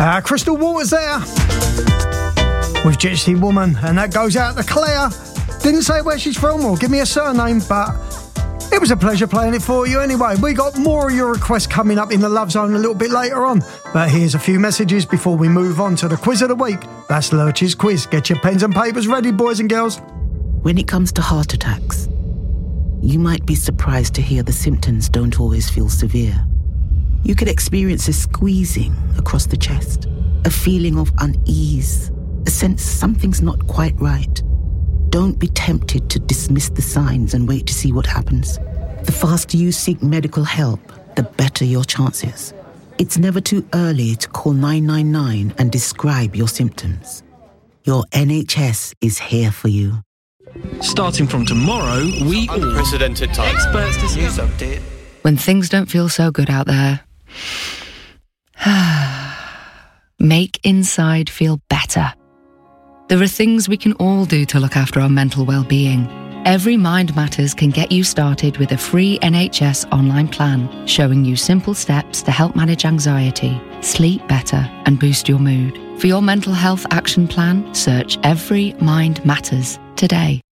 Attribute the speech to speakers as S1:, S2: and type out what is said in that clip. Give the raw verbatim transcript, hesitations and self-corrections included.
S1: Uh, Crystal Waters there with Gypsy Woman, and that goes out to Claire. Didn't say where she's from or give me a surname, but it was a pleasure playing it for you anyway. We got more of your requests coming up in the Love Zone a little bit later on, but here's a few messages before we move on to the quiz of the week. That's Lurch's quiz. Get your pens and papers ready, boys and girls.
S2: When it comes to heart attacks, you might be surprised to hear the symptoms don't always feel severe. You could experience a squeezing across the chest, a feeling of unease, a sense something's not quite right. Don't be tempted to dismiss the signs and wait to see what happens. The faster you seek medical help, the better your chances. It's never too early to call nine nine nine and describe your symptoms. Your N H S is here for you.
S3: Starting from tomorrow, we all...
S4: Unprecedented time.
S3: Experts to news update.
S5: When things don't feel so good out there, make inside feel better. There are things we can all do to look after our mental well-being. Every Mind Matters can get you started with a free N H S online plan showing you simple steps to help manage anxiety, sleep better, and boost your mood. For your mental health action plan, search Every Mind Matters today.